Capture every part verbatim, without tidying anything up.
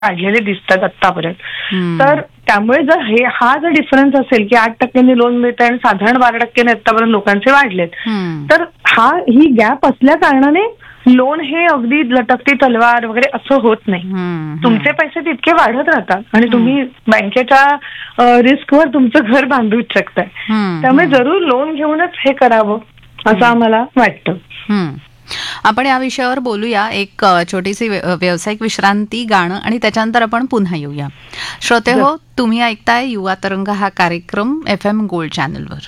काढलेले दिसतात आतापर्यंत. हम्म. तर त्यामुळे जर हे हा जर डिफरन्स असेल की आठ टक्क्यांनी लोन मिळतं आणि साधारण बारा टक्क्यांनी आतापर्यंत लोकांचे वाढलेत, हम्म. तर हा ही गॅप असल्या कारणाने लोन हे अगदी लटकती तलवार वगैरे असं होत नाही. हम्म. तुमचे पैसे तितके वाढत राहतात आणि तुम्ही बँकेच्या रिस्कवर तुमचं घर बांधू शकताय. हम्म. त्यामुळे जरूर लोन घेऊनच हे करावं असं आम्हाला वाटतं. हम्म. आपण या विषयावर बोलूया. एक अ, छोटीशी व्य- व्यावसायिक विश्रांती, गाणं आणि त्याच्यानंतर आपण पुन्हा येऊया. श्रोते हो, तुम्ही ऐकताय युवा तरंग हा कार्यक्रम एफ एम गोल्ड चॅनलवर.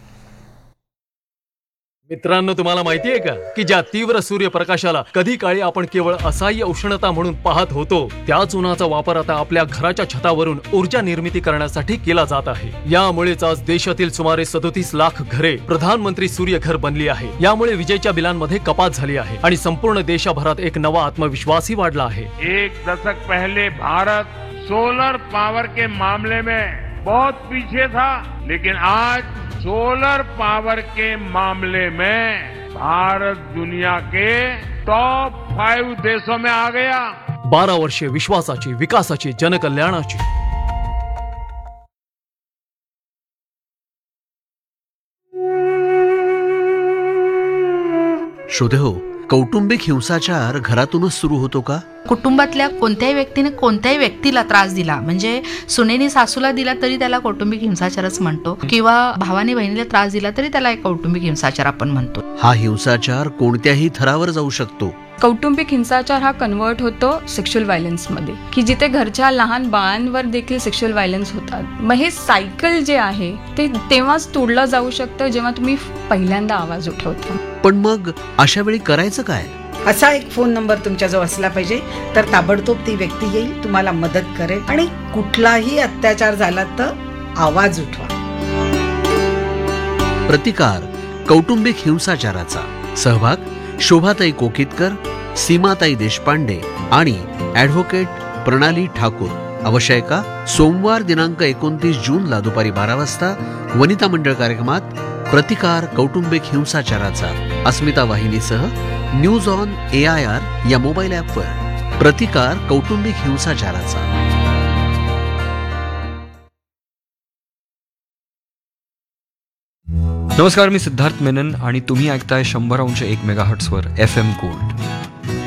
मित्रांनो, तुम्हाला माहितीये का की ज्या तीव्र सूर्यप्रकाशाला कधी काळी आपण केवळ असह्य उष्णता म्हणून पाहत होतो, त्याच उन्हाचा वापर आता आपल्या घराच्या छतावरून ऊर्जा निर्मिती करण्यासाठी केला जात आहे. यामुळेच आज देशातील सुमारे सदोतीस लाख घरे प्रधानमंत्री सूर्य घर बनली आहे. यामुळे विजेच्या बिलांमध्ये कपात झाली आहे आणि संपूर्ण देशभरात एक नवा आत्मविश्वासही वाढला आहे. एक दशक पहले भारत सोलर पावर के मामले में बहुत पीछे था, लेकिन आज सोलर पावर के मामले में भारत दुनिया के टॉप फाइव देशों में आ गया. बारा वर्षे विश्वासाची, विकासाची, जनकल्याणाची. श्रोते हो, कौटुंबिक हिंसाचार घरातूनच सुरू होतो का? कुटुंबातल्या कोणत्याही व्यक्तीने कोणत्याही व्यक्तीला त्रास दिला, म्हणजे सुनेनी सासूला दिला तरी त्याला कौटुंबिक हिंसाचारच म्हणतो, किंवा भावाने बहिणीला त्रास दिला तरी त्याला एक कौटुंबिक हिंसाचार आपण म्हणतो. हा हिंसाचार कोणत्याही थरावर जाऊ शकतो. कौटुंबिक हिंसाचार हा कन्वर्ट होतो सेक्शुअल व्हायलन्समध्ये, की जिथे घरच्या लहान बाळांवर देखील सेक्शुअल व्हायलन्स होतात. मग हे सायकल जे आहे ते तेव्हाच तोडलं जाऊ शकतं जेव्हा तुम्ही पहिल्यांदा आवाज उठवता. पण मग अशा वेळी करायचं काय? असा एक फोन नंबर तुमच्याजवळ असला पाहिजे, तर ताबडतोब ती व्यक्ती येईल, तुम्हाला मदत करेल आणि कुठलाही अत्याचार झाला तर आवाज उठवा. प्रतिकार कौटुंबिक हिंसाचाराचा. सहभाग शोभाताई कोकितकर, सीमाताई देशपांडे आणि ॲडव्होकेट प्रणाली ठाकूर. अवश्य ऐका सोमवार दिनांक एकोणतीस जूनला दुपारी बारा वाजता वनिता मंडळ कार्यक्रमात प्रतिकार कौटुंबिक हिंसाचाराचा, अस्मिता वाहिनीसह news on A I R या मोबाईल ॲपवर. प्रतिकार कौटुंबिक हिंसाचाराचा. नमस्कार, मी सिद्धार्थ मेनन आणि तुम्ही ऐकताय शंभर अंश एक मेगाहर्ट्सवर एफ एम गोल्ड.